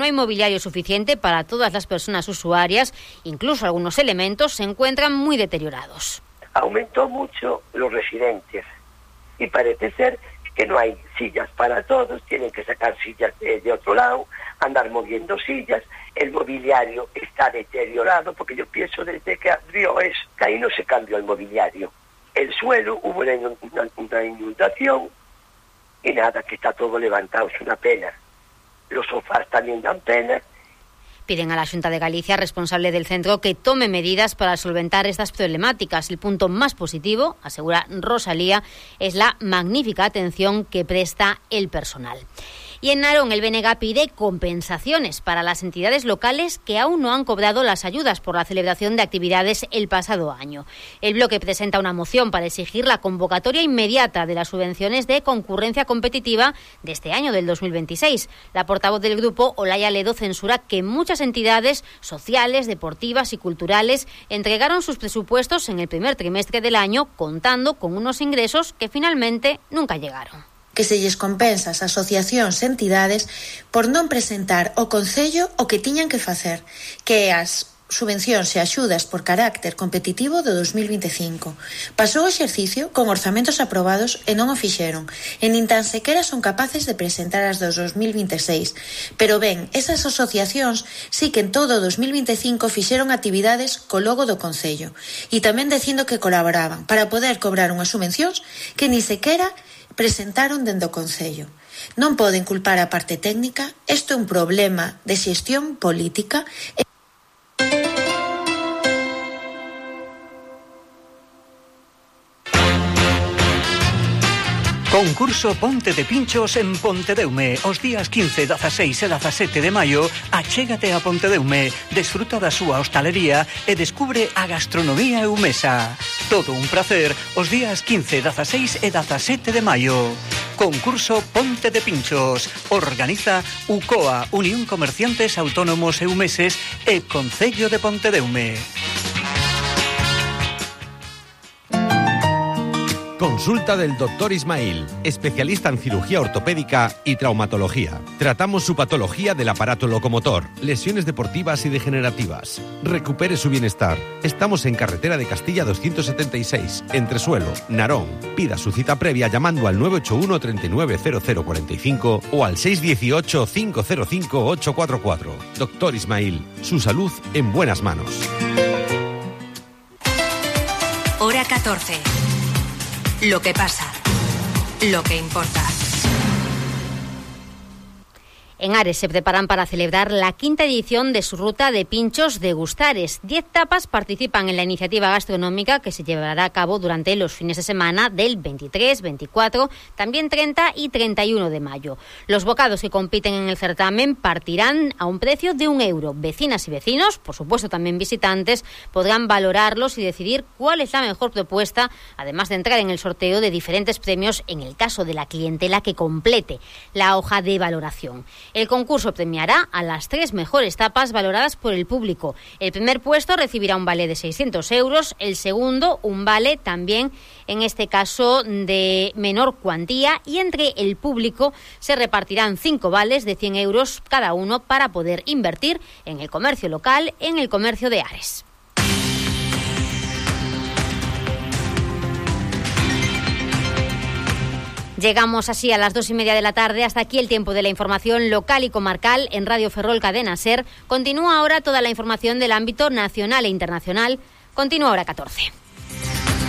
No hay mobiliario suficiente para todas las personas usuarias, incluso algunos elementos se encuentran muy deteriorados. Aumentó mucho los residentes y parece ser que no hay sillas para todos, tienen que sacar sillas de otro lado, andar moviendo sillas, el mobiliario está deteriorado, porque yo pienso desde que abrió eso, que ahí no se cambió el mobiliario. El suelo, hubo una inundación y nada, que está todo levantado, es una pena. Los sofás también dan pena. Piden a la Xunta de Galicia, responsable del centro, que tome medidas para solventar estas problemáticas. El punto más positivo, asegura Rosalía, es la magnífica atención que presta el personal. Y en Narón, el BNG pide compensaciones para las entidades locales que aún no han cobrado las ayudas por la celebración de actividades el pasado año. El bloque presenta una moción para exigir la convocatoria inmediata de las subvenciones de concurrencia competitiva de este año, del 2026. La portavoz del grupo, Olaya Ledo, censura que muchas entidades sociales, deportivas y culturales entregaron sus presupuestos en el primer trimestre del año, contando con unos ingresos que finalmente nunca llegaron. Que se lles compensa ás asociacións e entidades por non presentar ao Concello o que tiñan que facer, que as subvencións e axudas por carácter competitivo do 2025. Pasou o exercicio con orzamentos aprobados e non o fixeron, e nin tan sequera son capaces de presentar as dos 2026. Pero ben, esas asociacións sí que en todo o 2025 fixeron actividades co logo do Concello, e tamén dicindo que colaboraban para poder cobrar unhas subvencións que ni sequera presentaron dende o Concello. Non poden culpar a parte técnica, isto é un problema de xestión política. Concurso Ponte de Pinchos en Pontedeume. Os días 15, 16 e 17 de maio, achégate a Pontedeume, desfruta da súa hostalería e descubre a gastronomía eumesa. Todo un placer os días 15, 16 e 17 de maio. Concurso Ponte de Pinchos. Organiza UCOA, Unión Comerciantes Autónomos Eumeses e Concello de Pontedeume. Consulta del Dr. Ismail, especialista en cirugía ortopédica y traumatología. Tratamos su patología del aparato locomotor, lesiones deportivas y degenerativas. Recupere su bienestar. Estamos en carretera de Castilla 276, Entresuelo, Narón. Pida su cita previa llamando al 981 390045 o al 618 505 844. Dr. Ismail, su salud en buenas manos. Hora 14. Lo que pasa, lo que importa. En Ares se preparan para celebrar la quinta edición de su ruta de pinchos degustares. 10 tapas participan en la iniciativa gastronómica que se llevará a cabo durante los fines de semana del 23, 24, también 30 y 31 de mayo. Los bocados que compiten en el certamen partirán a un precio de €1. Vecinas y vecinos, por supuesto también visitantes, podrán valorarlos y decidir cuál es la mejor propuesta, además de entrar en el sorteo de diferentes premios en el caso de la clientela que complete la hoja de valoración. El concurso premiará a las 3 mejores tapas valoradas por el público. El primer puesto recibirá un vale de €600, el segundo un vale también, en este caso, de menor cuantía, y entre el público se repartirán 5 vales de €100 cada uno para poder invertir en el comercio local, en el comercio de Ares. Llegamos así a las 2:30 de la tarde. Hasta aquí el tiempo de la información local y comarcal en Radio Ferrol Cadena SER. Continúa ahora toda la información del ámbito nacional e internacional. Continúa Hora 14.